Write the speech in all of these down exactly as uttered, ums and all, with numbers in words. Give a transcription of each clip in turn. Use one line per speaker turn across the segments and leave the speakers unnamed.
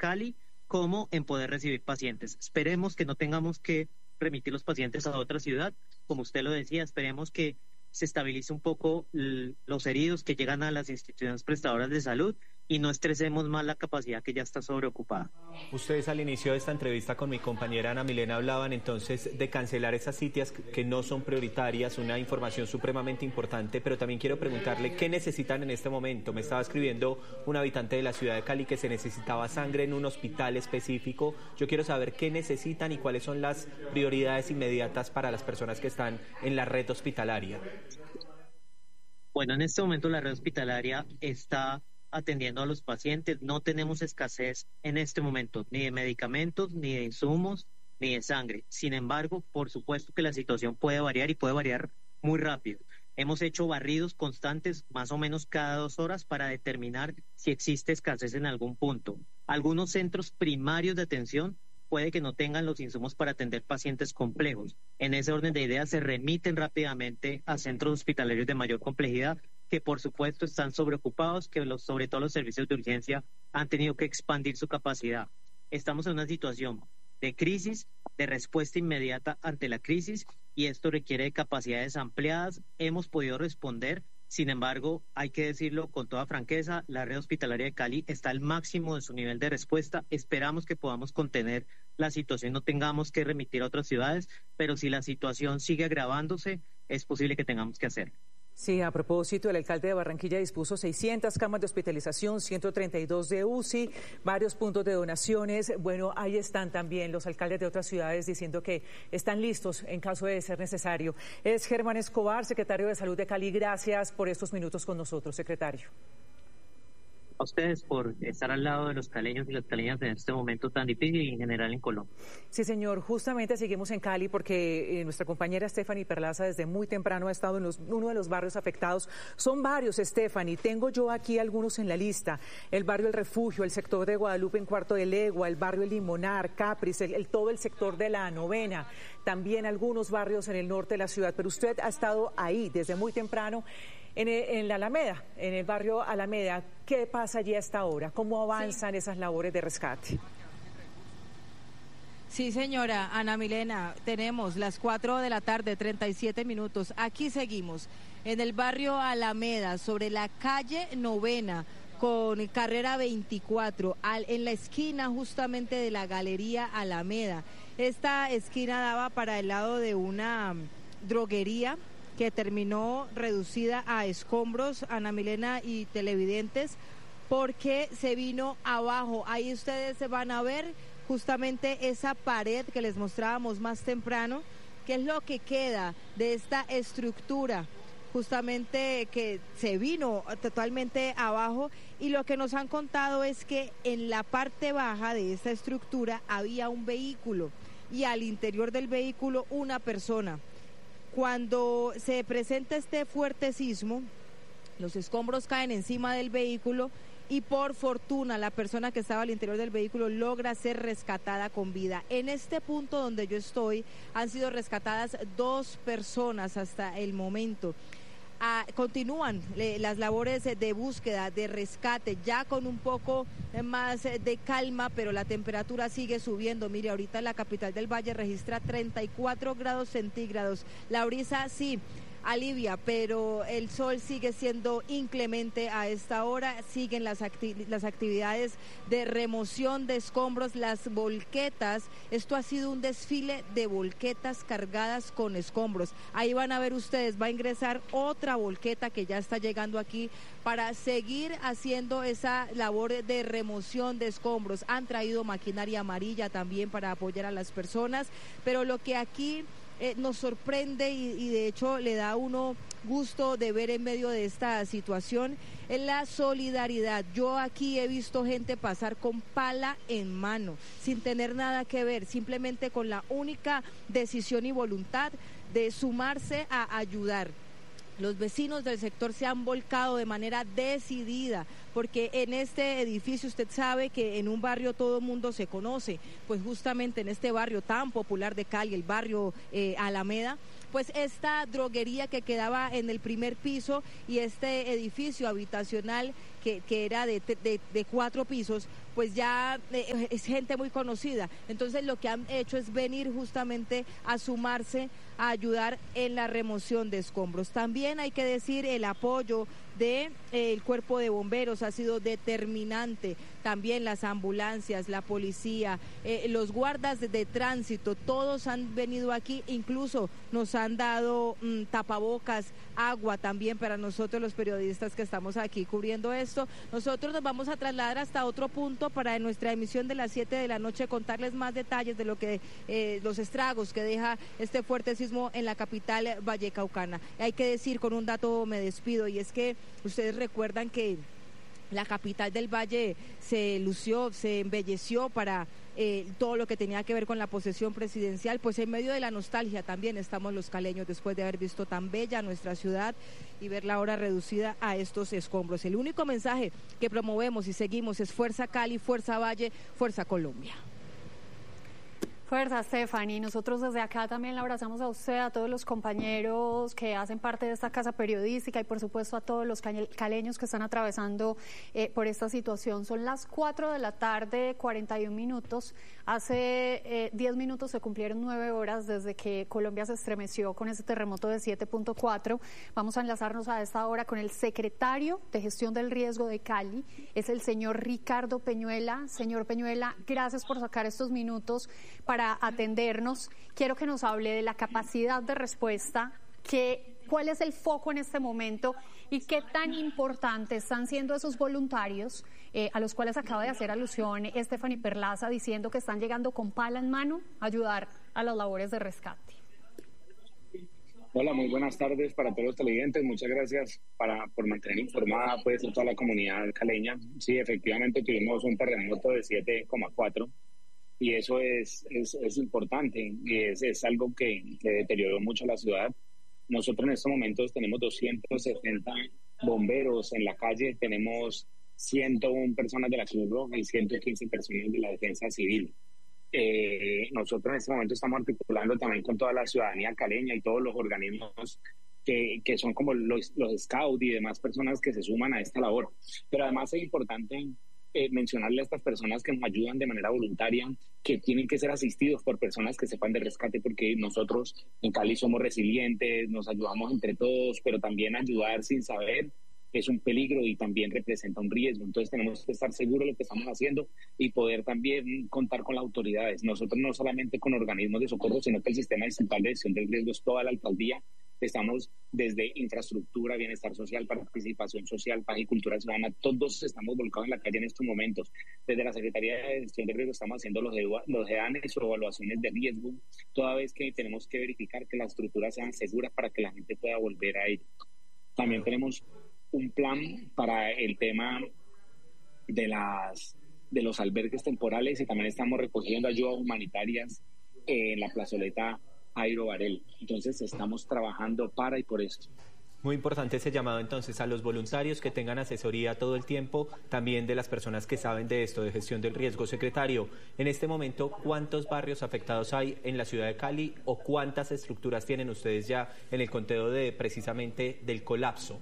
Cali como en poder recibir pacientes. Esperemos que no tengamos que remitir los pacientes a otra ciudad. Como usted lo decía, esperemos que se estabilice un poco l- los heridos que llegan a las instituciones prestadoras de salud y no estresemos más la capacidad que ya está sobreocupada.
Ustedes al inicio de esta entrevista con mi compañera Ana Milena hablaban entonces de cancelar esas citas que no son prioritarias, una información supremamente importante, pero también quiero preguntarle qué necesitan en este momento. Me estaba escribiendo un habitante de la ciudad de Cali que se necesitaba sangre en un hospital específico. Yo quiero saber qué necesitan y cuáles son las prioridades inmediatas para las personas que están en la red hospitalaria.
Bueno, en este momento la red hospitalaria está atendiendo a los pacientes. No tenemos escasez en este momento ni de medicamentos, ni de insumos, ni de sangre. Sin embargo, por supuesto que la situación puede variar y puede variar muy rápido. Hemos hecho barridos constantes, más o menos cada dos horas, para determinar si existe escasez en algún punto. Algunos centros primarios de atención puede que no tengan los insumos para atender pacientes complejos. En ese orden de ideas se remiten rápidamente a centros hospitalarios de mayor complejidad, que por supuesto están sobreocupados, que los, sobre todo los servicios de urgencia han tenido que expandir su capacidad. Estamos en una situación de crisis, de respuesta inmediata ante la crisis, y esto requiere de capacidades ampliadas. Hemos podido responder. Sin embargo, hay que decirlo con toda franqueza, la red hospitalaria de Cali está al máximo de su nivel de respuesta. Esperamos que podamos contener la situación, no tengamos que remitir a otras ciudades, pero si la situación sigue agravándose, es posible que tengamos que hacer.
Sí, a propósito, el alcalde de Barranquilla dispuso seiscientas camas de hospitalización, ciento treinta y dos de U C I, varios puntos de donaciones. Bueno, ahí están también los alcaldes de otras ciudades diciendo que están listos en caso de ser necesario. Es Germán Escobar, secretario de Salud de Cali. Gracias por estos minutos con nosotros, secretario.
A ustedes por estar al lado de los caleños y las caleñas en este momento tan difícil y en general en Colombia.
Sí, señor, justamente seguimos en Cali porque eh, nuestra compañera Stephanie Perlaza desde muy temprano ha estado en los, uno de los barrios afectados. Son varios, Stephanie, tengo yo aquí algunos en la lista: el barrio El Refugio, el sector de Guadalupe en Cuarto de Legua, el barrio El Limonar, Capris, el, el, todo el sector de la Novena, también algunos barrios en el norte de la ciudad, pero usted ha estado ahí desde muy temprano. En, el, en la Alameda, en el barrio Alameda, ¿qué pasa allí a esta hora? ¿Cómo avanzan sí. esas labores de rescate?
Sí, señora Ana Milena, tenemos las cuatro de la tarde, treinta y siete minutos. Aquí seguimos, en el barrio Alameda, sobre la calle Novena, con carrera veinticuatro, al, en la esquina justamente de la Galería Alameda. Esta esquina daba para el lado de una um, droguería, que terminó reducida a escombros, Ana Milena y televidentes, porque se vino abajo. Ahí ustedes se van a ver justamente esa pared que les mostrábamos más temprano, que es lo que queda de esta estructura, justamente que se vino totalmente abajo, y lo que nos han contado es que en la parte baja de esta estructura había un vehículo, y al interior del vehículo una persona. Cuando se presenta este fuerte sismo, los escombros caen encima del vehículo y por fortuna la persona que estaba al interior del vehículo logra ser rescatada con vida. En este punto donde yo estoy han sido rescatadas dos personas hasta el momento. Ah, continúan eh, las labores de búsqueda, de rescate, ya con un poco más de calma, pero la temperatura sigue subiendo. Mire, ahorita la capital del Valle registra treinta y cuatro grados centígrados. La brisa sí alivia, pero el sol sigue siendo inclemente a esta hora. Siguen las, acti las actividades de remoción de escombros, las volquetas. Esto ha sido un desfile de volquetas cargadas con escombros. Ahí van a ver ustedes, va a ingresar otra volqueta que ya está llegando aquí para seguir haciendo esa labor de remoción de escombros. Han traído maquinaria amarilla también para apoyar a las personas, pero lo que aquí Eh, nos sorprende y, y de hecho le da a uno gusto de ver en medio de esta situación es la solidaridad. Yo aquí he visto gente pasar con pala en mano, sin tener nada que ver, simplemente con la única decisión y voluntad de sumarse a ayudar. Los vecinos del sector se han volcado de manera decidida, porque en este edificio usted sabe que en un barrio todo el mundo se conoce, pues justamente en este barrio tan popular de Cali, el barrio eh, Alameda, pues esta droguería que quedaba en el primer piso y este edificio habitacional que, que era de, de, de cuatro pisos, pues ya eh, es gente muy conocida. Entonces lo que han hecho es venir justamente a sumarse a ayudar en la remoción de escombros. También hay que decir el apoyo del de, eh, cuerpo de bomberos ha sido determinante, también las ambulancias, la policía, eh, los guardas de, de tránsito, todos han venido aquí, incluso nos han dado mmm, tapabocas, agua también para nosotros los periodistas que estamos aquí cubriendo esto. Nosotros nos vamos a trasladar hasta otro punto para en nuestra emisión de las siete de la noche contarles más detalles de lo que eh, los estragos que deja este fuerte sismo en la capital vallecaucana. Hay que decir, con un dato me despido, y es que ustedes recuerdan que la capital del Valle se lució, se embelleció para eh, todo lo que tenía que ver con la posesión presidencial. Pues en medio de la nostalgia también estamos los caleños después de haber visto tan bella nuestra ciudad y verla ahora reducida a estos escombros. El único mensaje que promovemos y seguimos es Fuerza Cali, Fuerza Valle, Fuerza Colombia.
Fuerza, Stephanie. Nosotros desde acá también la abrazamos a usted, a todos los compañeros que hacen parte de esta casa periodística y por supuesto a todos los caleños que están atravesando eh, por esta situación. Son las cuatro de la tarde, cuarenta y un minutos. Hace eh, diez minutos se cumplieron nueve horas desde que Colombia se estremeció con ese terremoto de siete punto cuatro. Vamos a enlazarnos a esta hora con el secretario de Gestión del Riesgo de Cali, es el señor Ricardo Peñuela. Señor Peñuela, gracias por sacar estos minutos para atendernos. Quiero que nos hable de la capacidad de respuesta, que, cuál es el foco en este momento y qué tan importantes están siendo esos voluntarios eh, a los cuales acaba de hacer alusión Stephanie Perlaza, diciendo que están llegando con pala en mano a ayudar a las labores de rescate.
Hola, muy buenas tardes para todos los televidentes. Muchas gracias para, por mantener informada pues, a toda la comunidad caleña. Sí, efectivamente tuvimos un terremoto de siete coma cuatro. Y eso es, es, es importante, y es, es algo que, que deterioró mucho la ciudad. Nosotros en estos momentos tenemos doscientos setenta bomberos en la calle, tenemos ciento una personas de la Cruz Roja y ciento quince personas de la Defensa Civil. Eh, nosotros en este momento estamos articulando también con toda la ciudadanía caleña y todos los organismos que, que son como los, los scouts y demás personas que se suman a esta labor. Pero además es importante Eh, mencionarle a estas personas que nos ayudan de manera voluntaria, que tienen que ser asistidos por personas que sepan de rescate, porque nosotros en Cali somos resilientes, nos ayudamos entre todos, pero también ayudar sin saber es un peligro y también representa un riesgo. Entonces tenemos que estar seguros de lo que estamos haciendo y poder también contar con las autoridades. Nosotros no solamente con organismos de socorro, sino que el Sistema Distrital de Gestión del Riesgo es toda la alcaldía. Estamos desde infraestructura, bienestar social, participación social, paz y cultura ciudadana, todos estamos volcados en la calle en estos momentos. Desde la Secretaría de Gestión de Riesgo estamos haciendo los, los E A N E S o evaluaciones de riesgo, toda vez que tenemos que verificar que las estructuras sean seguras para que la gente pueda volver a ello. También tenemos un plan para el tema de, las, de los albergues temporales y también estamos recogiendo ayudas humanitarias en la plazoleta Jairo Varela. Entonces estamos trabajando para y por esto.
Muy importante ese llamado entonces a los voluntarios que tengan asesoría todo el tiempo, también de las personas que saben de esto, de gestión del riesgo. Secretario, en este momento, ¿cuántos barrios afectados hay en la ciudad de Cali o cuántas estructuras tienen ustedes ya en el conteo de precisamente del colapso?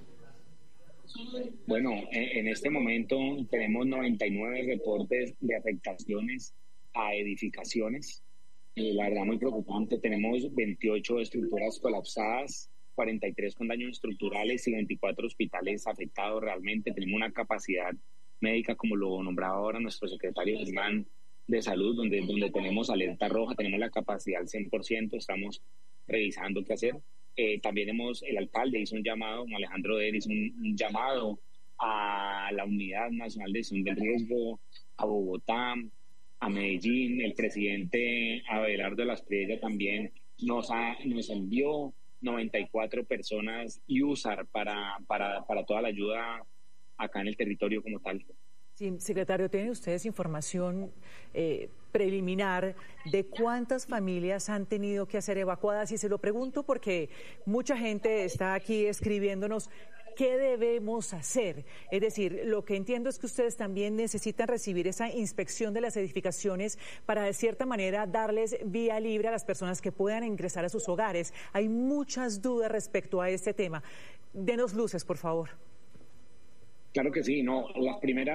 Bueno, en, en este momento tenemos noventa y nueve reportes de afectaciones a edificaciones. Eh, la verdad muy preocupante, tenemos veintiocho estructuras colapsadas, cuarenta y tres con daños estructurales y veinticuatro hospitales afectados realmente. Tenemos una capacidad médica, como lo nombraba ahora nuestro secretario Germán, de salud, donde, donde tenemos alerta roja, tenemos la capacidad al cien por ciento, estamos revisando qué hacer. Eh, también hemos, el alcalde hizo un llamado, Alejandro Der hizo un, un llamado a la Unidad Nacional de Gestión del Riesgo, a Bogotá, a Medellín. El presidente Abelardo Lasprilla también nos, ha, nos envió noventa y cuatro personas U S A R para, para, para toda la ayuda acá en el territorio como tal.
Sí, secretario, ¿tienen ustedes información eh, preliminar de cuántas familias han tenido que ser evacuadas? Y se lo pregunto porque mucha gente está aquí escribiéndonos qué debemos hacer. Es decir, lo que entiendo es que ustedes también necesitan recibir esa inspección de las edificaciones para, de cierta manera, darles vía libre a las personas que puedan ingresar a sus hogares. Hay muchas dudas respecto a este tema. Denos luces, por favor.
Claro que sí, no, las primeras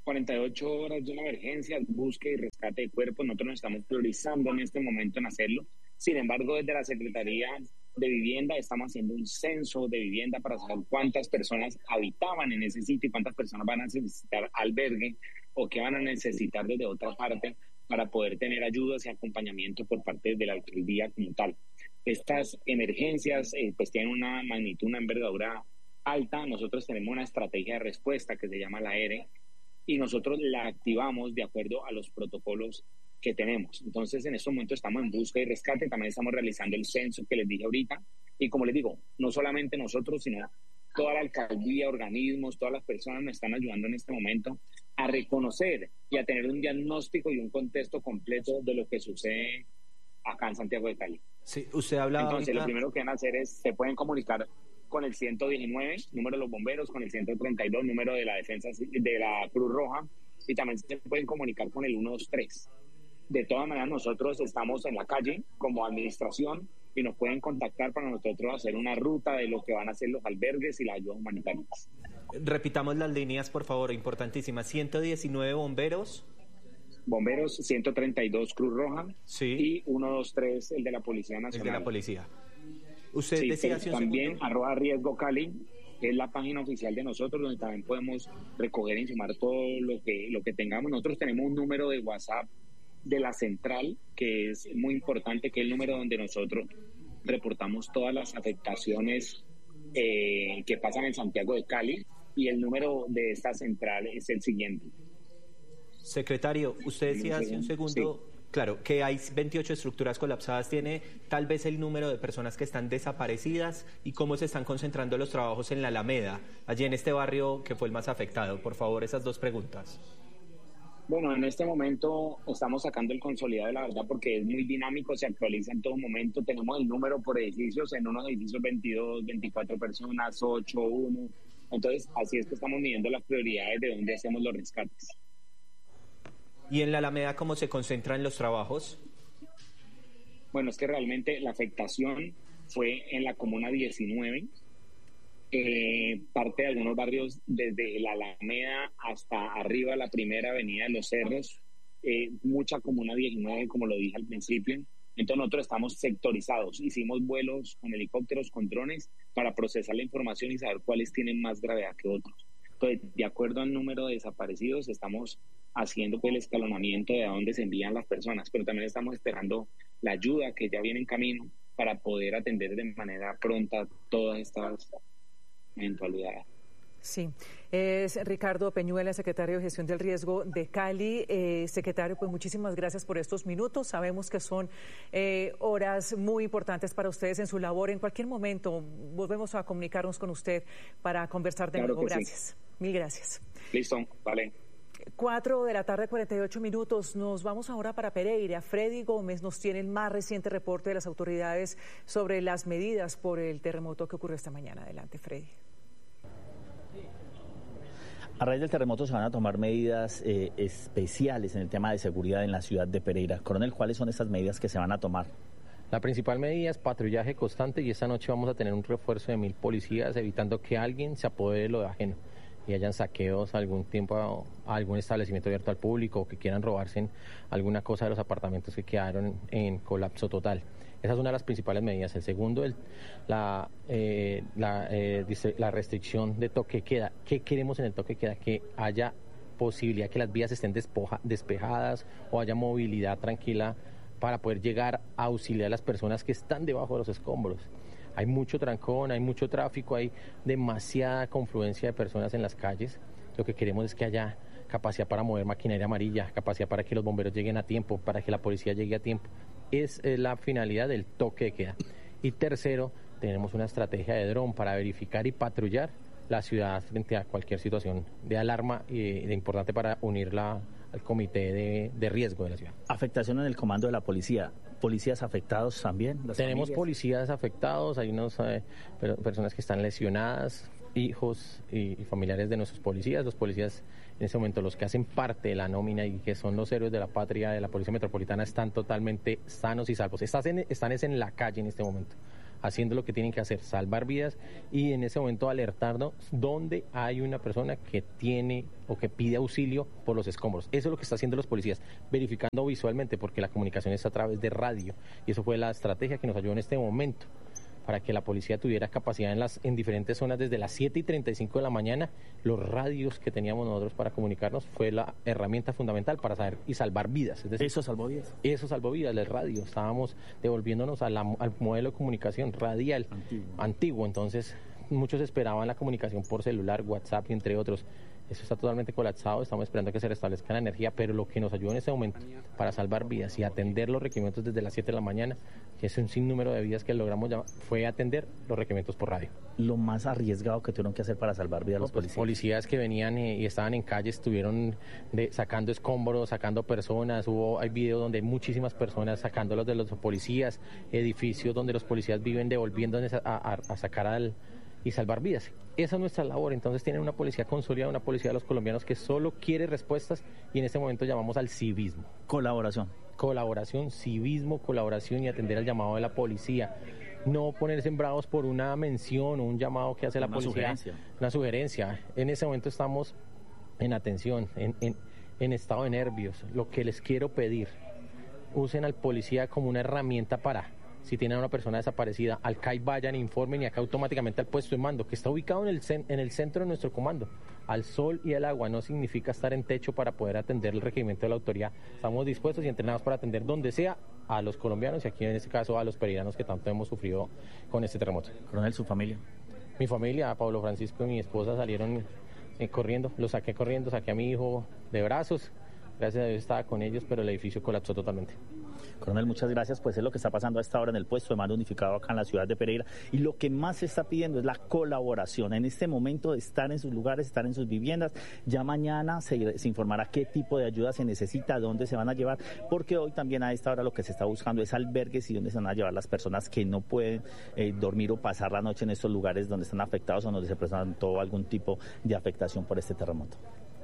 cuarenta y ocho horas de una emergencia, búsqueda y rescate de cuerpos. Nosotros nos estamos priorizando en este momento en hacerlo. Sin embargo, desde la Secretaría de Vivienda estamos haciendo un censo de vivienda para saber cuántas personas habitaban en ese sitio y cuántas personas van a necesitar albergue o que van a necesitar desde otra parte para poder tener ayudas y acompañamiento por parte de la alcaldía como tal. Estas emergencias eh, pues tienen una magnitud, una envergadura alta. Nosotros tenemos una estrategia de respuesta que se llama la E R E y nosotros la activamos de acuerdo a los protocolos que tenemos. Entonces, en estos momentos estamos en búsqueda y rescate, también estamos realizando el censo que les dije ahorita, y como les digo, no solamente nosotros, sino toda la alcaldía, organismos, todas las personas nos están ayudando en este momento a reconocer y a tener un diagnóstico y un contexto completo de lo que sucede acá en Santiago de Cali.
Sí, usted hablaba
Entonces,
ahorita...
lo primero que van a hacer es, se pueden comunicar con el ciento diecinueve, número de los bomberos, con el ciento treinta y dos, número de la defensa de la Cruz Roja, y también se pueden comunicar con el ciento veintitrés. De todas maneras, nosotros estamos en la calle como administración y nos pueden contactar para nosotros hacer una ruta de lo que van a hacer los albergues y las ayudas humanitarias.
Repitamos las líneas, por favor, importantísimas. ciento diecinueve bomberos.
Bomberos, ciento treinta y dos Cruz Roja,
sí.
Y ciento veintitrés, el de la Policía Nacional.
El de la Policía. Usted
sí,
decía hace un
también
segundo...
arroba riesgo Cali, que es la página oficial de nosotros, donde también podemos recoger y sumar todo lo que, lo que tengamos. Nosotros tenemos un número de WhatsApp de la central, que es muy importante, que es el número donde nosotros reportamos todas las afectaciones eh, que pasan en Santiago de Cali, y el número de esta central es el siguiente.
Secretario, usted decía hace un segundo, sí. Claro, que hay veintiocho estructuras colapsadas. ¿Tiene tal vez el número de personas que están desaparecidas y cómo se están concentrando los trabajos en la Alameda, allí en este barrio que fue el más afectado? Por favor, esas dos preguntas.
Bueno, en este momento estamos sacando el consolidado de la verdad porque es muy dinámico, se actualiza en todo momento. Tenemos el número por edificios, en unos edificios veintidós, veinticuatro personas, ocho, uno. Entonces, así es que estamos midiendo las prioridades de dónde hacemos los rescates.
¿Y en la Alameda cómo se concentran los trabajos?
Bueno, es que realmente la afectación fue en la comuna diecinueve, eh, parte de algunos barrios desde la Alameda hasta arriba la primera avenida de los Cerros, eh, mucha comuna diecinueve, como lo dije al principio. Entonces nosotros estamos sectorizados, hicimos vuelos con helicópteros, con drones, para procesar la información y saber cuáles tienen más gravedad que otros. Entonces, de acuerdo al número de desaparecidos, estamos haciendo pues, el escalonamiento de a dónde se envían las personas, pero también estamos esperando la ayuda que ya viene en camino para poder atender de manera pronta todas estas eventualidades.
Sí, es Ricardo Peñuela, secretario de Gestión del Riesgo de Cali. Eh, secretario, pues muchísimas gracias por estos minutos. Sabemos que son eh, horas muy importantes para ustedes en su labor. En cualquier momento volvemos a comunicarnos con usted para conversar de
claro
nuevo.
Que
gracias.
Sí.
Mil gracias.
Listo, vale.
Cuatro de la tarde, cuarenta y ocho minutos. Nos vamos ahora para Pereira. Freddy Gómez nos tiene el más reciente reporte de las autoridades sobre las medidas por el terremoto que ocurrió esta mañana. Adelante, Freddy.
A raíz del terremoto se van a tomar medidas eh, especiales en el tema de seguridad en la ciudad de Pereira. Coronel, ¿cuáles son estas medidas que se van a tomar?
La principal medida es patrullaje constante y esta noche vamos a tener un refuerzo de mil policías evitando que alguien se apodere de lo de ajeno y hayan saqueos algún tiempo a, a algún establecimiento abierto al público o que quieran robarse alguna cosa de los apartamentos que quedaron en colapso total. Esa es una de las principales medidas. El segundo, el, la, eh, la, eh, dice, la restricción de toque de queda. ¿Qué queremos en el toque de queda? Que haya posibilidad que las vías estén despoja, despejadas o haya movilidad tranquila para poder llegar a auxiliar a las personas que están debajo de los escombros. Hay mucho trancón, hay mucho tráfico, hay demasiada confluencia de personas en las calles. Lo que queremos es que haya capacidad para mover maquinaria amarilla, capacidad para que los bomberos lleguen a tiempo, para que la policía llegue a tiempo. Es eh, la finalidad del toque de queda. Y tercero, tenemos una estrategia de dron para verificar y patrullar la ciudad frente a cualquier situación de alarma y de importante para unirla al comité de, de riesgo de la ciudad.
Afectación en el comando de la policía. ¿Policías afectados también?
Tenemos
familias?
Policías afectados, hay unas eh, personas que están lesionadas, hijos y, y familiares de nuestros policías. Los policías en este momento, los que hacen parte de la nómina y que son los héroes de la patria de la Policía Metropolitana, están totalmente sanos y salvos. Están en, están es en la calle en este momento, haciendo lo que tienen que hacer, salvar vidas y en ese momento alertarnos donde hay una persona que tiene o que pide auxilio por los escombros. Eso es lo que están haciendo los policías, verificando visualmente, porque la comunicación es a través de radio y eso fue la estrategia que nos ayudó en este momento para que la policía tuviera capacidad en las en diferentes zonas desde las siete y treinta y cinco de la mañana. Los radios que teníamos nosotros para comunicarnos fue la herramienta fundamental para saber y salvar vidas. Es decir,
¿Eso salvó vidas?
Eso salvó vidas, el radio. Estábamos devolviéndonos a la, al modelo de comunicación radial antiguo. antiguo. Entonces, muchos esperaban la comunicación por celular, WhatsApp y entre otros. Eso está totalmente colapsado, estamos esperando que se restablezca la energía, pero lo que nos ayudó en ese momento para salvar vidas y atender los requerimientos desde las siete de la mañana, que es un sinnúmero de vidas que logramos llamar, fue atender los requerimientos por radio.
Lo más arriesgado que tuvieron que hacer para salvar vidas
no,
los policías.
Policías que venían eh, y estaban en calles, estuvieron de, sacando escombros, sacando personas, hubo hay videos donde hay muchísimas personas sacándolos de los policías, edificios donde los policías viven devolviéndoles a, a, a sacar al... y salvar vidas. Esa es nuestra labor. Entonces tienen una policía consolidada, una policía de los colombianos que solo quiere respuestas y en este momento llamamos al civismo.
Colaboración.
Colaboración, civismo, colaboración y atender al llamado de la policía. No ponerse en bravos por una mención o un llamado que hace la
una
policía.
Sugerencia.
Una sugerencia. En ese momento estamos en atención, en, en, en estado de nervios. Lo que les quiero pedir, usen al policía como una herramienta para... Si tienen a una persona desaparecida, al C A I vayan, informen y acá automáticamente al puesto de mando, que está ubicado en el, cen- en el centro de nuestro comando. Al sol y al agua no significa estar en techo para poder atender el requerimiento de la autoridad. Estamos dispuestos y entrenados para atender donde sea a los colombianos y aquí en este caso a los pereiranos que tanto hemos sufrido con este terremoto.
Coronel, ¿su familia?
Mi familia, Pablo Francisco y mi esposa salieron eh, corriendo, los saqué corriendo, saqué a mi hijo de brazos. Gracias a Dios estaba con ellos, pero el edificio colapsó totalmente.
Coronel, muchas gracias. Pues es lo que está pasando a esta hora en el puesto de mando unificado acá en la ciudad de Pereira. Y lo que más se está pidiendo es la colaboración. En este momento de estar en sus lugares, estar en sus viviendas. Ya mañana se, se informará qué tipo de ayuda se necesita, dónde se van a llevar. Porque hoy también a esta hora lo que se está buscando es albergues y dónde se van a llevar las personas que no pueden eh, dormir o pasar la noche en estos lugares donde están afectados o donde se presentó algún tipo de afectación por este terremoto.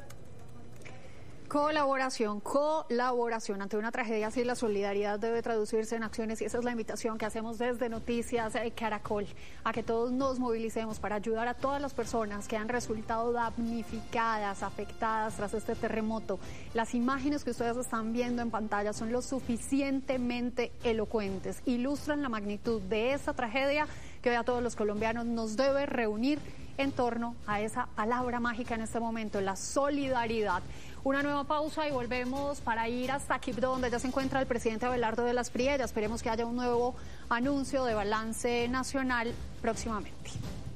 Colaboración, colaboración. Ante una tragedia así, la solidaridad debe traducirse en acciones y esa es la invitación que hacemos desde Noticias Caracol, a que todos nos movilicemos para ayudar a todas las personas que han resultado damnificadas, afectadas tras este terremoto. Las imágenes que ustedes están viendo en pantalla son lo suficientemente elocuentes, ilustran la magnitud de esta tragedia que hoy a todos los colombianos nos debe reunir en torno a esa palabra mágica en este momento, la solidaridad. Una nueva pausa y volvemos para ir hasta Quibdó, donde ya se encuentra el presidente Abelardo de las Priellas. Esperemos que haya un nuevo anuncio de balance nacional próximamente.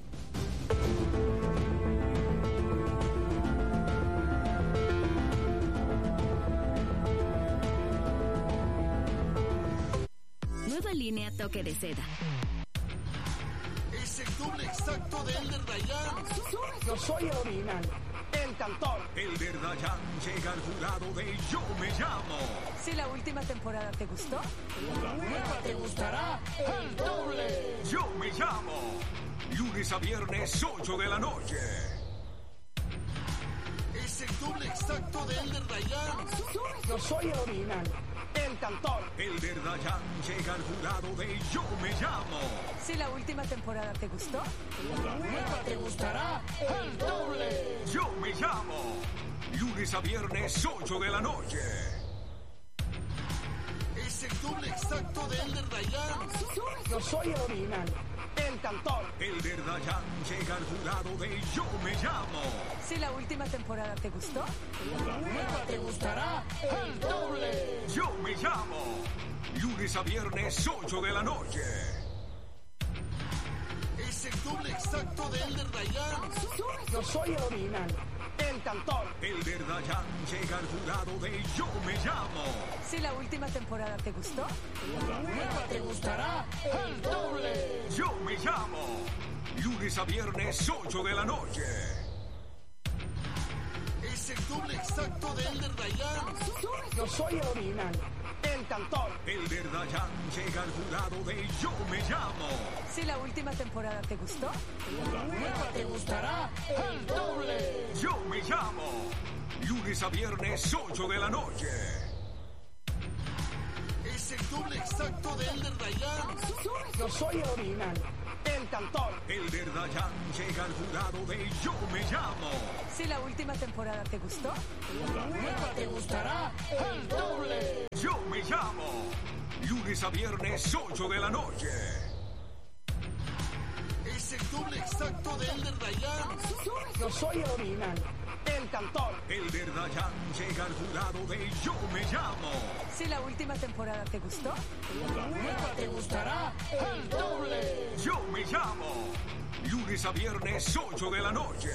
Nueva línea toque de seda.
Es el doble exacto de Elder Dayan.
Yo soy el original, el cantor.
Elder Dayan llega al jurado de Yo Me Llamo.
Si la última temporada te gustó,
la nueva te gustará el doble. Yo Me Llamo. Lunes a viernes, ocho de la noche. Es el doble exacto de Elder Dayan.
Yo soy el original, el cantor.
Elder Dayan llega al jurado de Yo Me Llamo.
Si la última temporada te gustó,
la nueva te gustará el doble. Yo Me Llamo. Lunes a viernes, ocho de la noche. Es el doble exacto de Elder Dayan.
Yo soy el original, el cantor.
Elder Dayan llega al jurado de Yo Me Llamo.
Si la última temporada te gustó,
la nueva te gustará el doble. Yo Me Llamo. Lunes a viernes, ocho de la noche. Es el doble exacto de Elder Dayan.
Yo soy el original, el cantor.
Elder Dayan llega al jurado de Yo Me Llamo.
Si la última temporada te gustó,
la nueva te gustará el doble. Yo Me Llamo. Lunes a viernes, ocho de la noche. Es el doble exacto de Elder Dayan.
Yo soy el original, el cantor.
Elder Dayan llega al jurado de Yo Me Llamo.
Si la última temporada te gustó,
la nueva te gustará el doble. Yo Me Llamo. Lunes a viernes, ocho de la noche. Es el doble exacto.
exacto de Elder Dayan. Yo soy el original, el cantor.
Elder Dayan llega al jurado de Yo Me Llamo.
Si la última temporada te gustó,
la nueva te gustará el doble.
Yo Me Llamo. Lunes a viernes, ocho de la noche.
Es el doble exacto de Elder Dayan. Yo soy el original, el cantor.
Elder Dayan llega al jurado de Yo Me Llamo.
Si la última temporada te gustó,
la nueva te gustará el doble.
Yo Me Llamo. Lunes a viernes, ocho de la noche.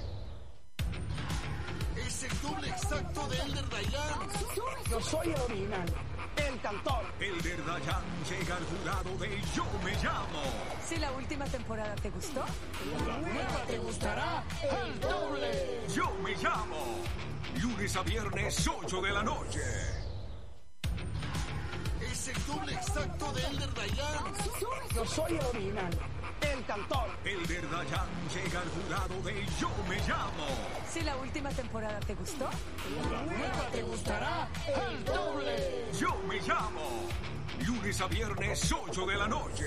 Es el doble exacto de Elder Dayan. Yo soy el original, el cantor.
Elder Dayan llega al jurado de Yo Me Llamo.
Si la última temporada te gustó,
la nueva te gustará el doble.
Yo Me Llamo. Lunes a viernes, ocho de la noche.
Es el doble exacto de Elder Dayan. Yo soy el original, el cantor.
Elder Dayan llega al jurado de Yo Me Llamo.
Si la última temporada te gustó,
la nueva te gustará el doble.
Yo Me Llamo. Lunes a viernes, ocho de la noche.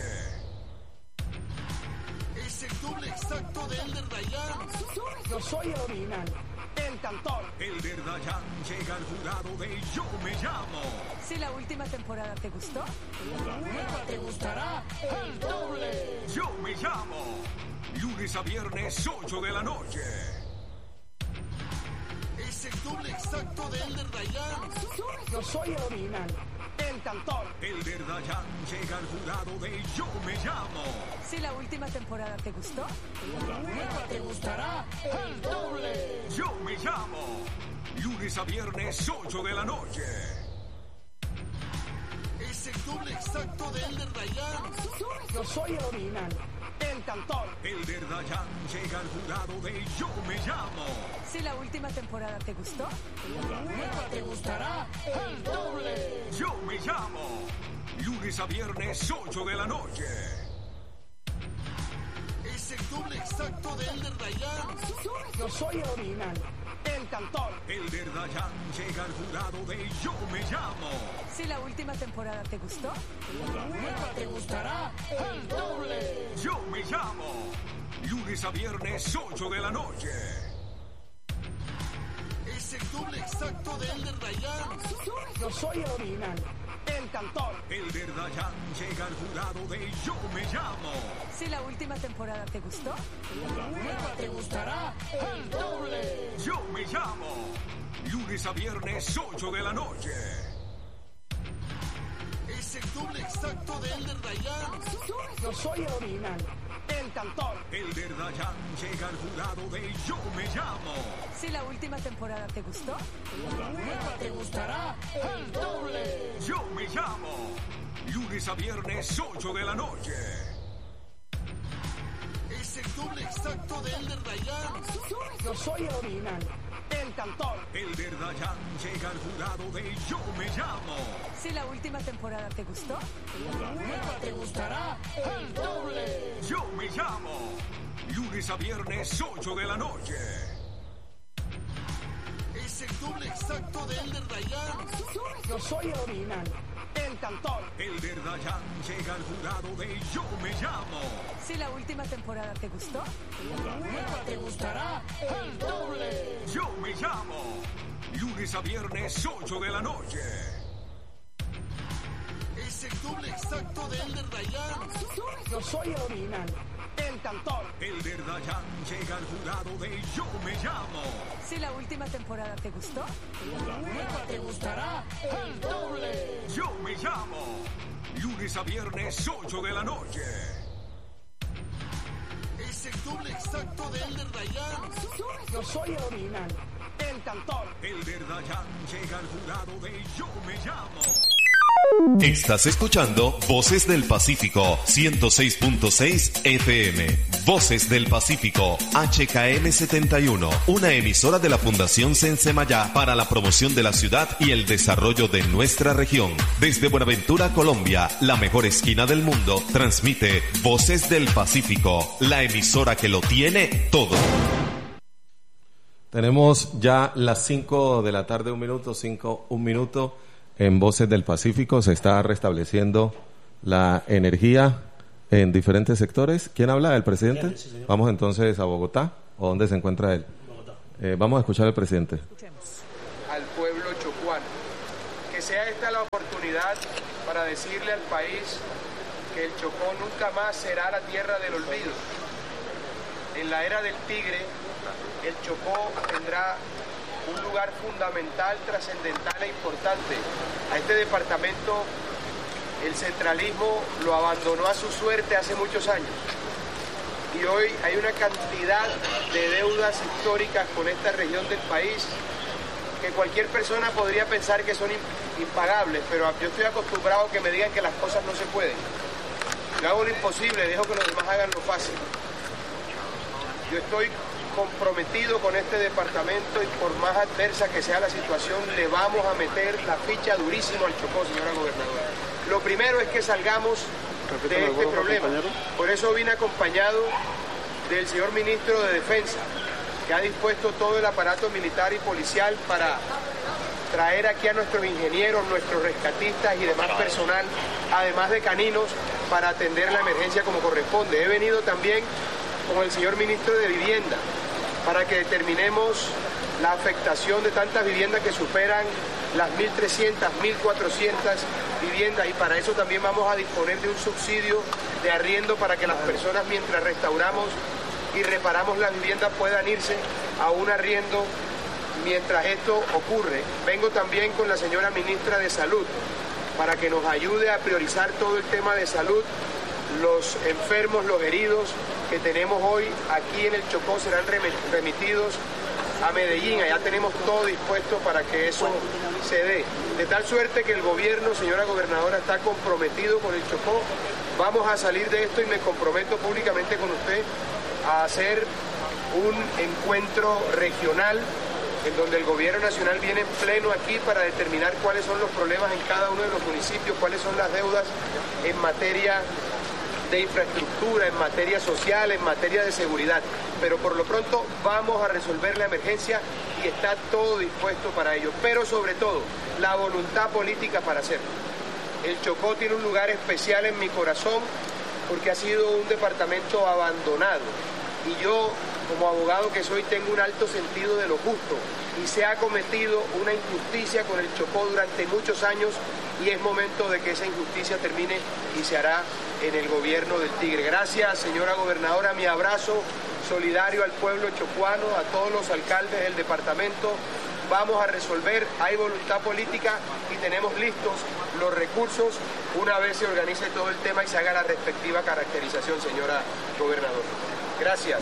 Es el doble exacto de Elder Dayan. Yo soy el original, el cantor.
Elder Dayan llega al jurado de Yo Me Llamo.
Si la última temporada te gustó,
la nueva te gustará el doble.
Yo Me Llamo. Lunes a viernes, ocho de la noche.
Es el doble exacto de Elder Dayan. Yo soy el original, el cantor.
Elder Dayan llega al jurado de Yo Me Llamo.
Si la última temporada te gustó,
la nueva te gustará el doble.
Yo Me Llamo. Lunes a viernes, ocho de la noche.
Es el doble exacto de Elder Dayan. Yo soy el original, el cantor.
Elder Dayan llega al jurado de Yo Me Llamo.
Si la última temporada te gustó,
la nueva te gustará el doble.
Yo Me Llamo. Lunes a viernes, ocho de la noche.
Es el doble exacto de Elder Dayan. Yo soy el original, el cantor.
Elder Dayan llega al jurado de Yo Me Llamo.
Si la última temporada te gustó,
la nueva te gustará el doble.
Yo Me Llamo. Lunes a viernes, ocho de la noche.
Es el doble exacto de Elder Dayan. Yo soy el original, el cantor.
Elder Dayan llega al jurado de Yo Me Llamo.
Si la última temporada te gustó,
la nueva te gustará el doble.
Yo Me Llamo. Lunes a viernes, ocho de la noche.
Es el doble exacto de Elder Dayan. Yo soy el original, el cantor.
Elder Dayan llega al jurado de Yo Me Llamo.
Si la última temporada te gustó,
la nueva te gustará el doble.
Yo Me Llamo. Lunes a viernes, ocho de la noche.
Es el doble exacto de Elder Dayan. Yo soy el original, el cantor.
Elder Dayan llega al jurado de Yo Me Llamo.
Si la última temporada te gustó,
la nueva te gustará el doble.
Yo Me Llamo. Lunes a viernes, ocho de la noche.
Es el doble exacto de Elder Dayan. Yo soy el original, el cantor.
Elder Dayan llega al jurado de Yo Me Llamo.
Si la última temporada te gustó,
la nueva te gustará el doble.
Yo Me Llamo. Lunes a viernes, ocho de la noche.
Es el doble exacto de Elder Dayan. Yo soy el original, el cantor.
Elder Dayan llega al jurado de Yo Me Llamo.
Si la última temporada te gustó,
la nueva te gustará el doble.
Yo Me Llamo. Lunes a viernes, ocho de la noche.
Es el doble exacto de Elder Dayan. Yo soy el original, el cantor.
Elder Dayan llega al jurado de Yo Me Llamo.
Estás escuchando Voces del Pacífico ciento seis punto seis F M. Voces del Pacífico H K M setenta y uno, una emisora de la Fundación Sensemayá para la promoción de la ciudad y el desarrollo de nuestra región. Desde Buenaventura, Colombia, la mejor esquina del mundo, transmite Voces del Pacífico, la emisora que lo tiene todo.
Tenemos ya las cinco de la tarde, un minuto, cinco, un minuto. en Voces del Pacífico se está restableciendo la energía en diferentes sectores. ¿Quién habla? ¿El presidente? Sí, vamos entonces a Bogotá, ¿o dónde se encuentra él? Eh, vamos a escuchar al presidente.
Al pueblo chocuano. Que sea esta la oportunidad para decirle al país que el Chocó nunca más será la tierra del olvido. En la era del Tigre, el Chocó tendrá un lugar fundamental, trascendental e importante. A este departamento el centralismo lo abandonó a su suerte hace muchos años. Y hoy hay una cantidad de deudas históricas con esta región del país que cualquier persona podría pensar que son impagables, pero yo estoy acostumbrado a que me digan que las cosas no se pueden. Yo hago lo imposible, dejo que los demás hagan lo fácil. Yo estoy comprometido con este departamento y por más adversa que sea la situación, le vamos a meter la ficha durísimo al Chocó, señora gobernadora. Lo primero es que salgamos de este problema. Por eso vine acompañado del señor ministro de Defensa, que ha dispuesto todo el aparato militar y policial para traer aquí a nuestros ingenieros, nuestros rescatistas y demás personal, además de caninos, para atender la emergencia como corresponde. He venido también con el señor ministro de Vivienda para que determinemos la afectación de tantas viviendas que superan las mil trescientas, mil cuatrocientas viviendas, y para eso también vamos a disponer de un subsidio de arriendo para que las personas, mientras restauramos y reparamos las viviendas, puedan irse a un arriendo mientras esto ocurre. Vengo también con la señora ministra de Salud para que nos ayude a priorizar todo el tema de salud. Los enfermos, los heridos que tenemos hoy aquí en el Chocó serán remitidos a Medellín. Allá tenemos todo dispuesto para que eso se dé. De tal suerte que el gobierno, señora gobernadora, está comprometido con el Chocó. Vamos a salir de esto y me comprometo públicamente con usted a hacer un encuentro regional en donde el gobierno nacional viene en pleno aquí para determinar cuáles son los problemas en cada uno de los municipios, cuáles son las deudas en materia de infraestructura, en materia social, en materia de seguridad. Pero por lo pronto vamos a resolver la emergencia y está todo dispuesto para ello. Pero sobre todo, la voluntad política para hacerlo. El Chocó tiene un lugar especial en mi corazón porque ha sido un departamento abandonado. Y yo, como abogado que soy, tengo un alto sentido de lo justo. Y se ha cometido una injusticia con el Chocó durante muchos años y es momento de que esa injusticia termine y se hará en el gobierno del Tigre. Gracias, señora gobernadora. Mi abrazo solidario al pueblo chocuano, a todos los alcaldes del departamento. Vamos a resolver, hay voluntad política y tenemos listos los recursos una vez se organice todo el tema y se haga la respectiva caracterización, señora gobernadora. Gracias.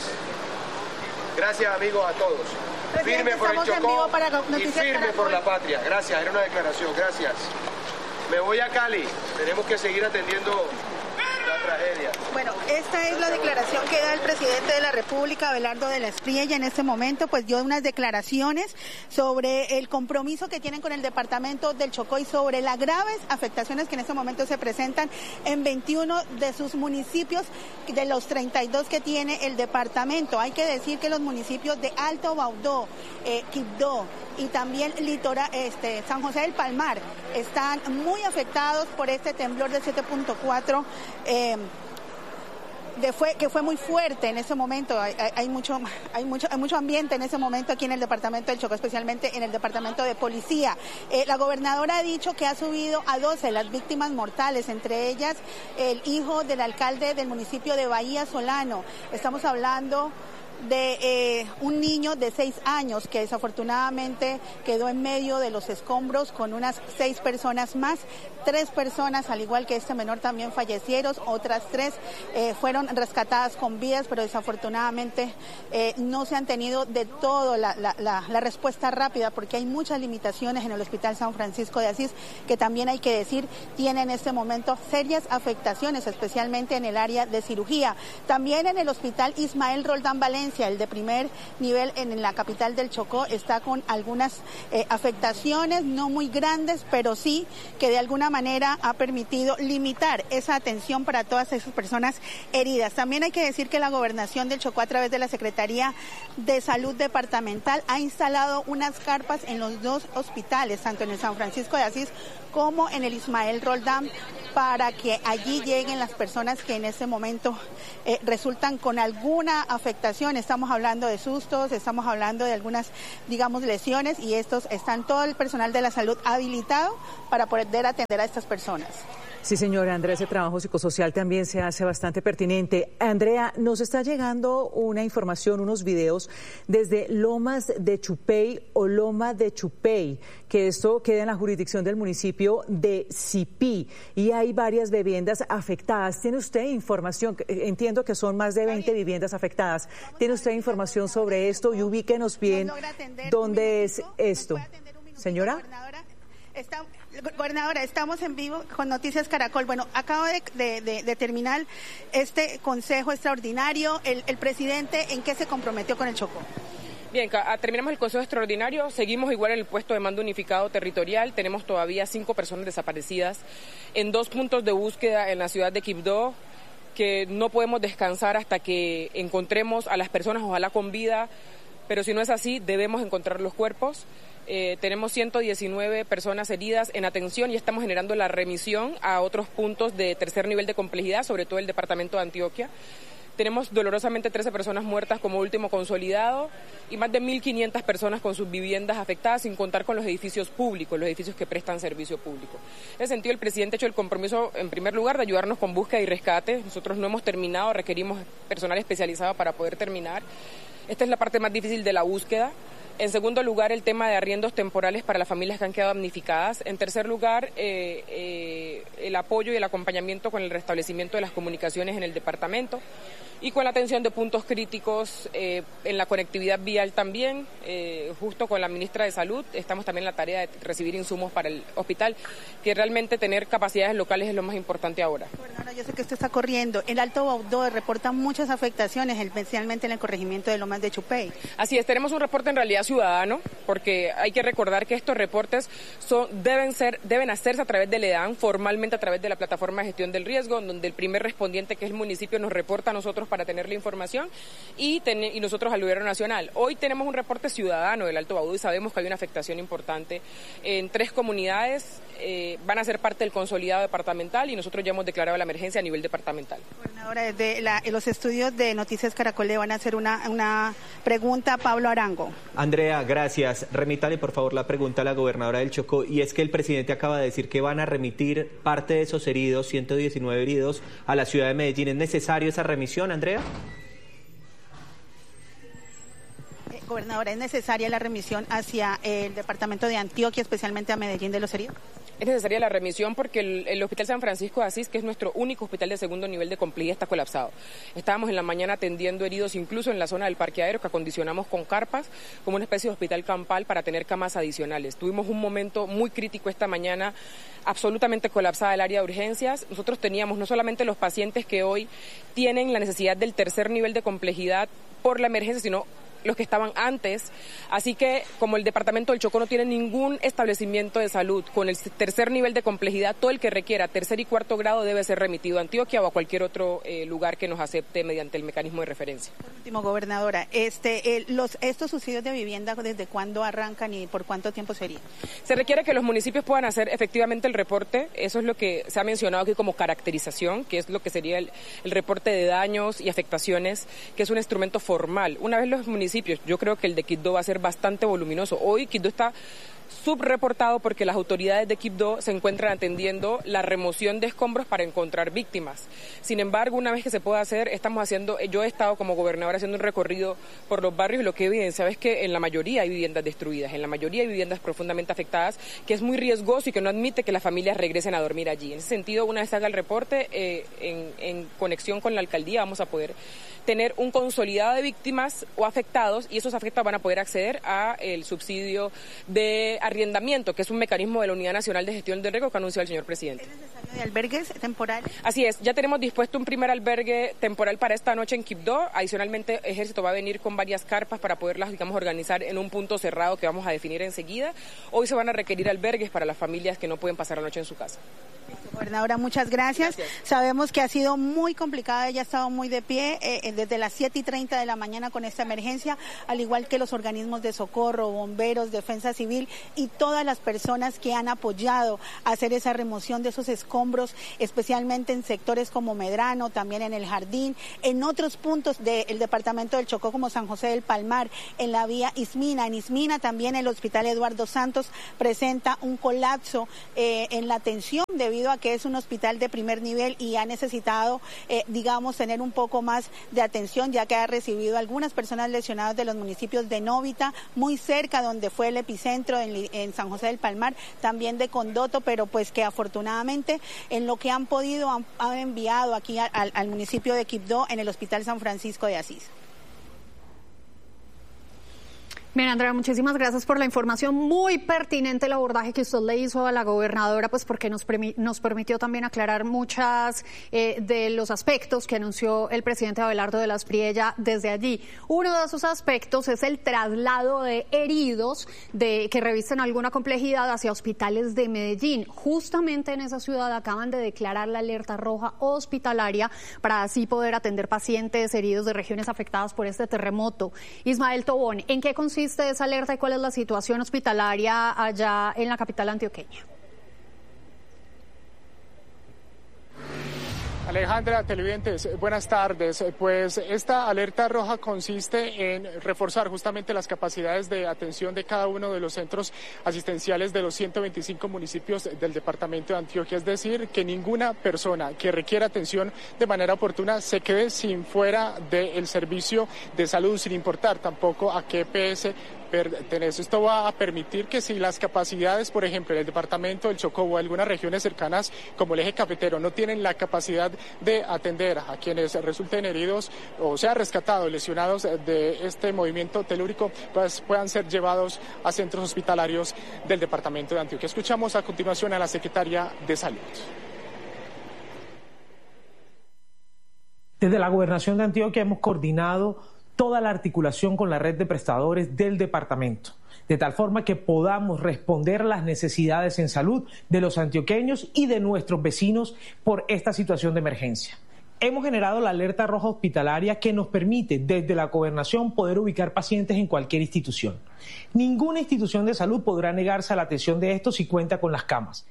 Gracias, amigos, a todos.
Presidente,
firme por el Chocó
para
y firme por la patria. Gracias, era una declaración, gracias. Me voy a Cali, tenemos que seguir atendiendo la tragedia.
Bueno, esta es la declaración que da el presidente de la República, Abelardo de la Espriella, en este momento, pues dio unas declaraciones sobre el compromiso que tienen con el departamento del Chocó y sobre las graves afectaciones que en este momento se presentan en veintiuno de sus municipios, de los treinta y dos que tiene el departamento. Hay que decir que los municipios de Alto Baudó, eh, Quibdó y también Litora, este, San José del Palmar están muy afectados por este temblor de siete punto cuatro. Eh, De fue, que fue muy fuerte en ese momento. Hay, hay mucho hay mucho hay mucho ambiente en ese momento aquí en el departamento del Chocó, especialmente en el departamento de policía. Eh, la gobernadora ha dicho que ha subido a doce las víctimas mortales, entre ellas el hijo del alcalde del municipio de Bahía Solano. Estamos hablando de eh, un niño de seis años que desafortunadamente quedó en medio de los escombros con unas seis personas más. Tres personas, al igual que este menor, también fallecieron. Otras tres eh, fueron rescatadas con vidas, pero desafortunadamente eh, no se han tenido de todo la, la, la, la respuesta rápida, porque hay muchas limitaciones en el Hospital San Francisco de Asís, que también hay que decir, tiene en este momento serias afectaciones, especialmente en el área de cirugía. También en el Hospital Ismael Roldán Valencia noticia, el de primer nivel en la capital del Chocó está con algunas eh, afectaciones, no muy grandes, pero sí que de alguna manera ha permitido limitar esa atención para todas esas personas heridas. También hay que decir que la gobernación del Chocó, a través de la Secretaría de Salud Departamental, ha instalado unas carpas en los dos hospitales, tanto en el San Francisco de Asís como en el Ismael Roldán, para que allí lleguen las personas que en este momento eh, resultan con alguna afectación. Estamos hablando de sustos, estamos hablando de algunas, digamos, lesiones, y estos están todo el personal de la salud habilitado para poder atender a estas personas.
Sí, señora Andrea, ese trabajo psicosocial también se hace bastante pertinente. Andrea, nos está llegando una información, unos videos desde Lomas de Chupey o Loma de Chupey, que esto queda en la jurisdicción del municipio de Sipí, y hay varias viviendas afectadas. ¿Tiene usted información? Entiendo que son más de veinte viviendas afectadas. ¿Tiene usted información sobre esto? Y ubíquenos bien dónde es esto. Señora.
Está, gobernadora, estamos en vivo con Noticias Caracol. Bueno, acabo de, de, de, de terminar este consejo extraordinario. El, el presidente, ¿en qué se comprometió con el Chocó?
Bien, terminamos el consejo extraordinario, seguimos igual en el puesto de mando unificado territorial, tenemos todavía cinco personas desaparecidas en dos puntos de búsqueda en la ciudad de Quibdó, que no podemos descansar hasta que encontremos a las personas, ojalá con vida, pero si no es así, debemos encontrar los cuerpos. Eh, tenemos ciento diecinueve personas heridas en atención y estamos generando la remisión a otros puntos de tercer nivel de complejidad, sobre todo el departamento de Antioquia. Tenemos dolorosamente trece personas muertas como último consolidado y más de mil quinientas personas con sus viviendas afectadas, sin contar con los edificios públicos, los edificios que prestan servicio público. En ese sentido, el presidente ha hecho el compromiso, en primer lugar, de ayudarnos con búsqueda y rescate. Nosotros no hemos terminado, requerimos personal especializado para poder terminar. Esta es la parte más difícil de la búsqueda. En segundo lugar, el tema de arriendos temporales para las familias que han quedado damnificadas. En tercer lugar, eh, eh, el apoyo y el acompañamiento con el restablecimiento de las comunicaciones en el departamento y con la atención de puntos críticos eh, en la conectividad vial también. Eh, justo con la ministra de Salud estamos también en la tarea de recibir insumos para el hospital, que realmente tener capacidades locales es lo más importante ahora.
Gobernadora, yo sé que usted está corriendo. El Alto Baudó reporta muchas afectaciones, especialmente en el corregimiento de Lomas de Chupey.
Así es, tenemos un reporte en realidad ciudadano, porque hay que recordar que estos reportes son, deben ser, deben hacerse a través del EDAN, formalmente a través de la plataforma de gestión del riesgo, donde el primer respondiente, que es el municipio, nos reporta a nosotros para tener la información y, ten, y nosotros al gobierno nacional. Hoy tenemos un reporte ciudadano del Alto Baudó y sabemos que hay una afectación importante en tres comunidades, eh, van a ser parte del consolidado departamental y nosotros ya hemos declarado la emergencia a nivel departamental.
Gobernadora, desde la, los estudios de Noticias Caracol le van a hacer una, una pregunta a Pablo Arango.
Andrea, gracias. Remítale por favor la pregunta a la gobernadora del Chocó, y es que el presidente acaba de decir que van a remitir parte de esos heridos, ciento diecinueve heridos, a la ciudad de Medellín. ¿Es necesario esa remisión, Andrea?
Eh, gobernadora, ¿es necesaria la remisión hacia el departamento de Antioquia, especialmente a Medellín, de los heridos?
Es necesaria la remisión porque el, el Hospital San Francisco de Asís, que es nuestro único hospital de segundo nivel de complejidad, está colapsado. Estábamos en la mañana atendiendo heridos incluso en la zona del parqueadero, que acondicionamos con carpas como una especie de hospital campal para tener camas adicionales. Tuvimos un momento muy crítico esta mañana, absolutamente colapsada el área de urgencias. Nosotros teníamos no solamente los pacientes que hoy tienen la necesidad del tercer nivel de complejidad por la emergencia, sino los que estaban antes, así que como el departamento del Chocó no tiene ningún establecimiento de salud con el tercer nivel de complejidad, todo el que requiera tercer y cuarto grado debe ser remitido a Antioquia o a cualquier otro eh, lugar que nos acepte mediante el mecanismo de referencia.
Por último, gobernadora, este, eh, los, estos subsidios de vivienda, ¿desde cuándo arrancan y por cuánto tiempo serían?
Se requiere que los municipios puedan hacer efectivamente el reporte, eso es lo que se ha mencionado aquí como caracterización, que es lo que sería el, el reporte de daños y afectaciones, que es un instrumento formal. Una vez los municipios Yo creo que el de Quibdó va a ser bastante voluminoso. Hoy Quibdó está subreportado porque las autoridades de Quibdó se encuentran atendiendo la remoción de escombros para encontrar víctimas. Sin embargo, una vez que se pueda hacer, estamos haciendo, yo he estado como gobernadora haciendo un recorrido por los barrios y lo que he evidenciado es que en la mayoría hay viviendas destruidas, en la mayoría hay viviendas profundamente afectadas, que es muy riesgoso y que no admite que las familias regresen a dormir allí. En ese sentido, una vez se haga el reporte, eh, en, en conexión con la alcaldía vamos a poder tener un consolidado de víctimas o afectados y esos afectados van a poder acceder a el subsidio de arrendamiento, que es un mecanismo de la Unidad Nacional de Gestión del Riesgo que anunció el señor presidente.
¿Es necesario de albergues temporales?
Así es, ya tenemos dispuesto un primer albergue temporal para esta noche en Quibdó. Adicionalmente, Ejército va a venir con varias carpas para poderlas, digamos, organizar en un punto cerrado que vamos a definir enseguida. Hoy se van a requerir albergues para las familias que no pueden pasar la noche en su casa.
Gobernadora, muchas gracias. gracias. Sabemos que ha sido muy complicada, ella ha estado muy de pie eh, desde las siete y treinta de la mañana con esta emergencia, al igual que los organismos de socorro, bomberos, defensa civil y todas las personas que han apoyado a hacer esa remoción de esos escombros, especialmente en sectores como Medrano, también en el Jardín, en otros puntos del departamento del Chocó como San José del Palmar, en la vía Ismina. En Ismina también el Hospital Eduardo Santos presenta un colapso eh, en la atención debido a que es un hospital de primer nivel y ha necesitado, eh, digamos, tener un poco más de atención, ya que ha recibido algunas personas lesionadas de los municipios de Novita, muy cerca donde fue el epicentro en, en San José del Palmar, también de Condoto, pero pues que afortunadamente en lo que han podido han, han enviado aquí a, al, al municipio de Quibdó en el Hospital San Francisco de Asís.
Bien, Andrea, muchísimas gracias por la información. Muy pertinente el abordaje que usted le hizo a la gobernadora, pues porque nos, nos permitió también aclarar muchas eh, de los aspectos que anunció el presidente Abelardo de la Espriella desde allí. Uno de esos aspectos es el traslado de heridos de que revisten alguna complejidad hacia hospitales de Medellín. Justamente en esa ciudad acaban de declarar la alerta roja hospitalaria para así poder atender pacientes heridos de regiones afectadas por este terremoto. Ismael Tobón, ¿en qué consiste esa alerta y cuál es la situación hospitalaria allá en la capital antioqueña?
Alejandra, televidentes, buenas tardes. Pues esta alerta roja consiste en reforzar justamente las capacidades de atención de cada uno de los centros asistenciales de los ciento veinticinco municipios del departamento de Antioquia. Es decir, que ninguna persona que requiera atención de manera oportuna se quede sin fuera del servicio de salud, sin importar tampoco a qué E P S pertenece. Esto va a permitir que si las capacidades, por ejemplo, en el departamento del Chocó o algunas regiones cercanas como el eje cafetero no tienen la capacidad de atender a quienes resulten heridos o sean rescatados, lesionados de este movimiento telúrico, pues puedan ser llevados a centros hospitalarios del departamento de Antioquia. Escuchamos a continuación a la secretaria de Salud.
Desde la Gobernación de Antioquia hemos coordinado toda la articulación con la red de prestadores del departamento, de tal forma que podamos responder a las necesidades en salud de los antioqueños y de nuestros vecinos por esta situación de emergencia. Hemos generado la alerta roja hospitalaria que nos permite desde la gobernación poder ubicar pacientes en cualquier institución. Ninguna institución de salud podrá negarse a la atención de estos si cuenta con las camas.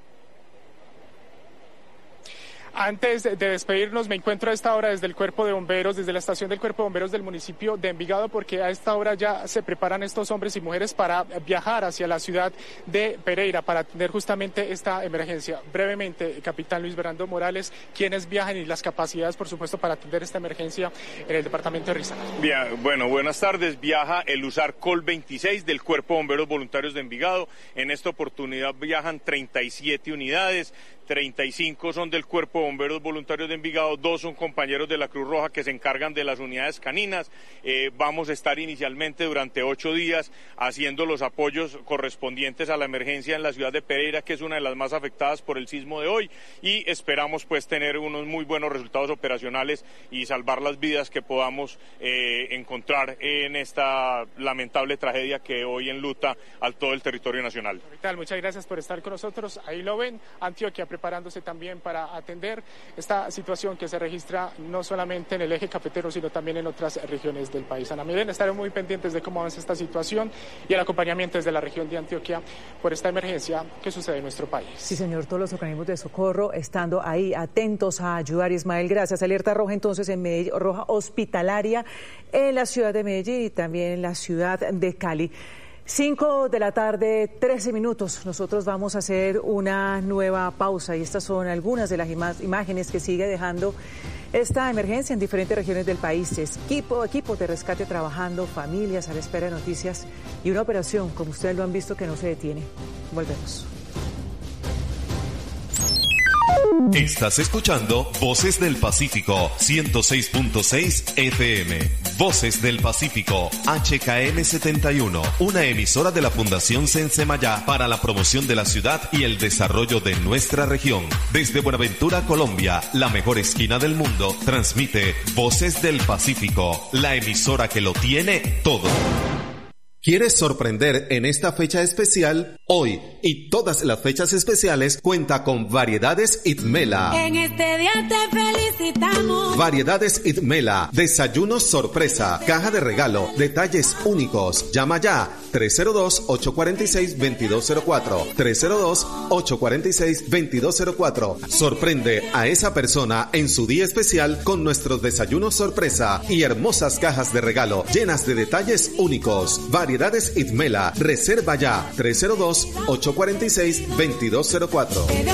Antes de despedirnos, me encuentro a esta hora desde el Cuerpo de Bomberos, desde la estación del Cuerpo de Bomberos del municipio de Envigado, porque a esta hora ya se preparan estos hombres y mujeres para viajar hacia la ciudad de Pereira para atender justamente esta emergencia. Brevemente, capitán Luis Bernardo Morales, ¿quiénes viajan y las capacidades, por supuesto, para atender esta emergencia en el departamento de Risaralda?
Bien, bueno, buenas tardes. Viaja el USAR Col veintiséis del Cuerpo de Bomberos Voluntarios de Envigado. En esta oportunidad viajan treinta y siete unidades. treinta y cinco son del Cuerpo de Bomberos Voluntarios de Envigado, dos son compañeros de la Cruz Roja que se encargan de las unidades caninas. Eh, vamos a estar inicialmente durante ocho días haciendo los apoyos correspondientes a la emergencia en la ciudad de Pereira, que es una de las más afectadas por el sismo de hoy, y esperamos pues tener unos muy buenos resultados operacionales y salvar las vidas que podamos eh, encontrar en esta lamentable tragedia que hoy enluta a todo el territorio nacional.
Muchas gracias por estar con nosotros. Ahí lo ven, Antioquia preparándose también para atender esta situación que se registra no solamente en el eje cafetero, sino también en otras regiones del país. Ana Milena, estaremos muy pendientes de cómo avanza esta situación y el acompañamiento desde la región de Antioquia por esta emergencia que sucede en nuestro país.
Sí, señor, todos los organismos de socorro estando ahí atentos a ayudar. Ismael, gracias. Alerta roja entonces en Medellín, roja hospitalaria en la ciudad de Medellín y también en la ciudad de Cali. Cinco de la tarde, trece minutos. Nosotros vamos a hacer una nueva pausa y estas son algunas de las ima- imágenes que sigue dejando esta emergencia en diferentes regiones del país. Equipo, equipos de rescate trabajando, familias a la espera de noticias y una operación, como ustedes lo han visto, que no se detiene. Volvemos.
Estás escuchando Voces del Pacífico, ciento seis punto seis F M. Voces del Pacífico, H K M setenta y uno, una emisora de la Fundación Sensemayá para la promoción de la ciudad y el desarrollo de nuestra región. Desde Buenaventura, Colombia, la mejor esquina del mundo, transmite Voces del Pacífico, la emisora que lo tiene todo. ¿Quieres sorprender en esta fecha especial? Hoy y todas las fechas especiales cuenta con Variedades Itmela.
En este día te felicitamos.
Variedades Itmela, desayunos sorpresa, caja de regalo, detalles únicos. Llama ya tres cero dos, ocho cuatro seis, dos dos cero cuatro, tres cero dos, ocho cuatro seis, dos dos cero cuatro. Sorprende a esa persona en su día especial con nuestros desayunos sorpresa y hermosas cajas de regalo llenas de detalles únicos. Variedades Itmela, reserva ya tres cero dos, ocho cuatro seis, dos dos cero cuatro.